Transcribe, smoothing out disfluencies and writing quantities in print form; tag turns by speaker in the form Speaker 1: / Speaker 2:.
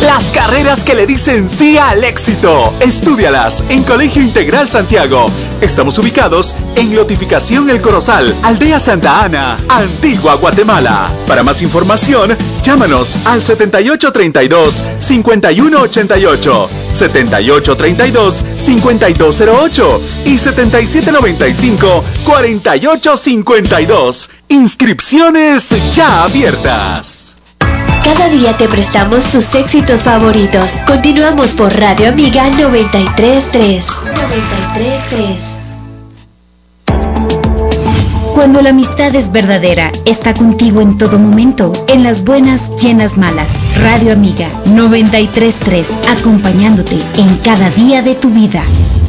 Speaker 1: Las carreras que le dicen sí al éxito. Estúdialas en Colegio Integral Santiago. Estamos ubicados en Lotificación El Corozal, Aldea Santa Ana, Antigua Guatemala. Para más información, llámanos al 7832-5188, 7832-5208 y 7795-4852. Inscripciones ya abiertas.
Speaker 2: Cada día te prestamos tus éxitos favoritos. Continuamos por Radio Amiga 93.3. 93.3.
Speaker 3: Cuando la amistad es verdadera, está contigo en todo momento, en las buenas y en las malas. Radio Amiga 93.3, acompañándote en cada día de tu vida.